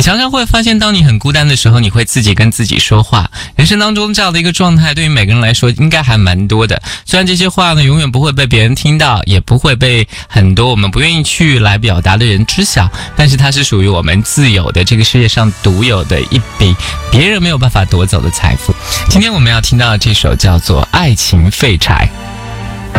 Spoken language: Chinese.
你常常会发现，当你很孤单的时候，你会自己跟自己说话。人生当中这样的一个状态，对于每个人来说应该还蛮多的。虽然这些话呢，永远不会被别人听到，也不会被很多我们不愿意去来表达的人知晓，但是它是属于我们自有的，这个世界上独有的一笔别人没有办法夺走的财富。今天我们要听到的这首叫做《爱情废柴》。